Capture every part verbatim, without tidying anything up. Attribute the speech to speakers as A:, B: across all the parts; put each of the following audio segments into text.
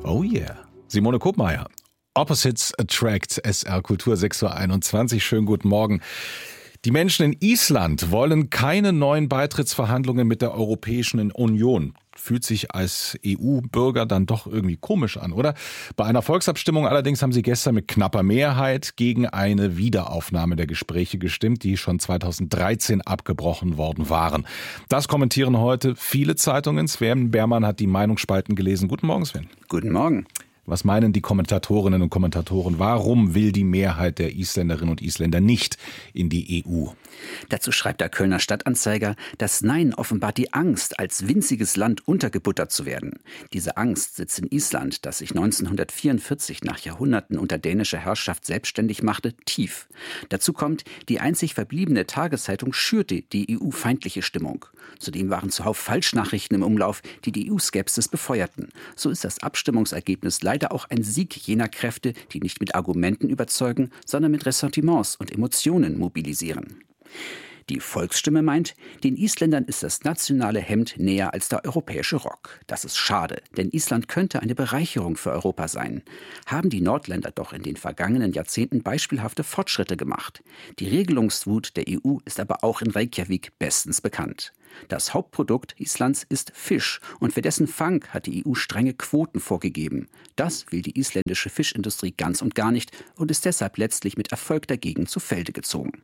A: Oh yeah. Simone Kopmeier. Opposites Attract, S R Kultur sechs Uhr einundzwanzig. Schönen guten Morgen. Die Menschen in Island wollen keine neuen Beitrittsverhandlungen mit der Europäischen Union. Fühlt sich als E U-Bürger dann doch irgendwie komisch an, oder? Bei einer Volksabstimmung allerdings haben sie gestern mit knapper Mehrheit gegen eine Wiederaufnahme der Gespräche gestimmt, die schon zweitausenddreizehn abgebrochen worden waren. Das kommentieren heute viele Zeitungen. Sven Bermann hat die Meinungsspalten gelesen. Guten Morgen, Sven.
B: Guten Morgen.
A: Was meinen die Kommentatorinnen und Kommentatoren? Warum will die Mehrheit der Isländerinnen und Isländer nicht in die E U?
B: Dazu schreibt der Kölner Stadtanzeiger, das Nein offenbart die Angst, als winziges Land untergebuttert zu werden. Diese Angst sitzt in Island, das sich neunzehnhundertvierundvierzig nach Jahrhunderten unter dänischer Herrschaft selbstständig machte, tief. Dazu kommt, die einzig verbliebene Tageszeitung schürte die E U-feindliche Stimmung. Zudem waren zuhauf Falschnachrichten im Umlauf, die die E U-Skepsis befeuerten. So ist das Abstimmungsergebnis leider auch ein Sieg jener Kräfte, die nicht mit Argumenten überzeugen, sondern mit Ressentiments und Emotionen mobilisieren. Die Volksstimme meint, den Isländern ist das nationale Hemd näher als der europäische Rock. Das ist schade, denn Island könnte eine Bereicherung für Europa sein. Haben die Nordländer doch in den vergangenen Jahrzehnten beispielhafte Fortschritte gemacht. Die Regelungswut der E U ist aber auch in Reykjavik bestens bekannt. Das Hauptprodukt Islands ist Fisch und für dessen Fang hat die E U strenge Quoten vorgegeben. Das will die isländische Fischindustrie ganz und gar nicht und ist deshalb letztlich mit Erfolg dagegen zu Felde gezogen.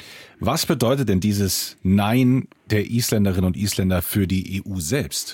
A: Was bedeutet denn dieses Nein der Isländerinnen und Isländer für die E U selbst?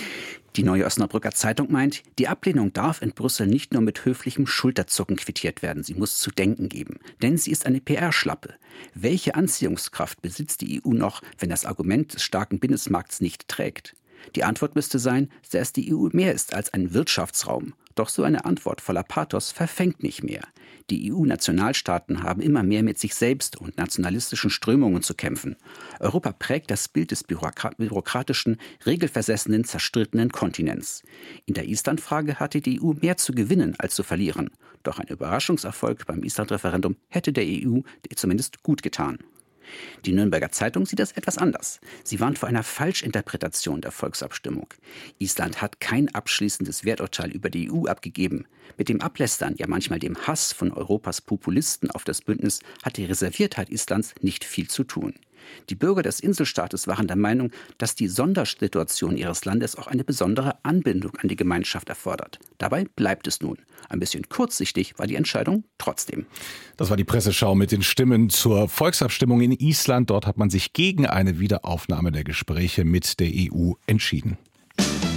B: Die Neue Osnabrücker Zeitung meint, die Ablehnung darf in Brüssel nicht nur mit höflichem Schulterzucken quittiert werden, sie muss zu denken geben. Denn sie ist eine P R-Schlappe. Welche Anziehungskraft besitzt die E U noch, wenn das Argument des starken Binnenmarkts nicht trägt? Die Antwort müsste sein, dass die E U mehr ist als ein Wirtschaftsraum. Doch so eine Antwort voller Pathos verfängt nicht mehr. Die E U-Nationalstaaten haben immer mehr mit sich selbst und nationalistischen Strömungen zu kämpfen. Europa prägt das Bild des bürokratischen, regelversessenen, zerstrittenen Kontinents. In der Island-Frage hatte die E U mehr zu gewinnen als zu verlieren. Doch ein Überraschungserfolg beim Island-Referendum hätte der E U zumindest gut getan. Die Nürnberger Zeitung sieht das etwas anders. Sie warnt vor einer Falschinterpretation der Volksabstimmung. Island hat kein abschließendes Werturteil über die E U abgegeben. Mit dem Ablästern, ja manchmal dem Hass von Europas Populisten auf das Bündnis hat die Reserviertheit Islands nicht viel zu tun. Die Bürger des Inselstaates waren der Meinung, dass die Sondersituation ihres Landes auch eine besondere Anbindung an die Gemeinschaft erfordert. Dabei bleibt es nun. Ein bisschen kurzsichtig war die Entscheidung trotzdem.
A: Das war die Presseschau mit den Stimmen zur Volksabstimmung in Island. Dort hat man sich gegen eine Wiederaufnahme der Gespräche mit der E U entschieden.